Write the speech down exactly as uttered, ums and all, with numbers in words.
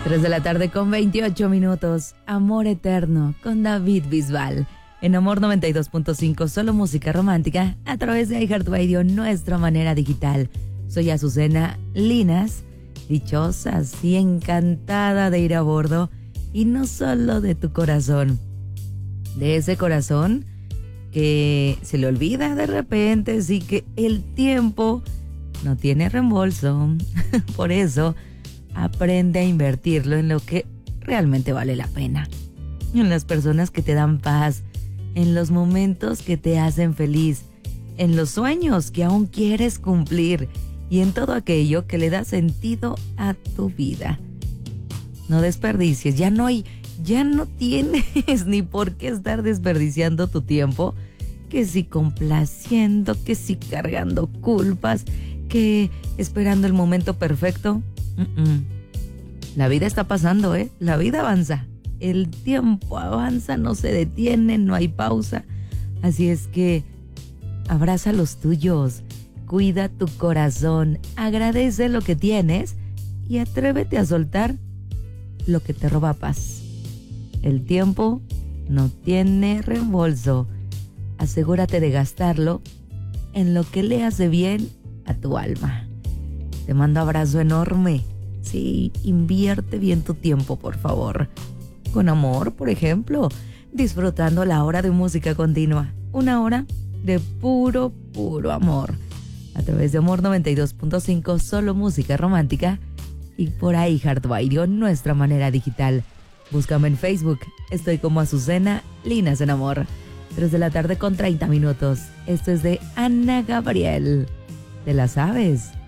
tres de la tarde con veintiocho minutos. Amor Eterno con David Bisbal. En Amor noventa y dos punto cinco, solo música romántica a través de iHeartRadio, nuestra manera digital. Soy Azucena Linas, dichosa y encantada de ir a bordo. Y no solo de tu corazón, de ese corazón que se le olvida de repente, sí, que el tiempo no tiene reembolso. Por eso, aprende a invertirlo en lo que realmente vale la pena. En las personas que te dan paz, en los momentos que te hacen feliz, en los sueños que aún quieres cumplir y en todo aquello que le da sentido a tu vida. No desperdicies, ya no hay, ya no tienes ni por qué estar desperdiciando tu tiempo, que si complaciendo, que si cargando culpas, que esperando el momento perfecto. Mm-mm. La vida está pasando, ¿eh? La vida avanza. El tiempo avanza, no se detiene, no hay pausa. Así es que abraza a los tuyos, cuida tu corazón, agradece lo que tienes y atrévete a soltar lo que te roba paz. El tiempo no tiene reembolso. Asegúrate de gastarlo en lo que le hace bien a tu alma. Te mando abrazo enorme. Sí, invierte bien tu tiempo, por favor. Con amor, por ejemplo, disfrutando la hora de música continua. Una hora de puro, puro amor. A través de Amor noventa y dos punto cinco, solo música romántica. Y por ahí iHeartRadio, nuestra manera digital. Búscame en Facebook. Estoy como Azucena Linas en Amor. tres de la tarde con treinta minutos. Esto es de Ana Gabriel. ¿Te la sabes?